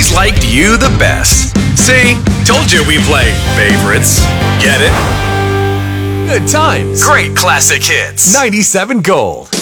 always liked you the best. See? Told you we play favorites. Get it? Good times. Great classic hits. 97 Gold.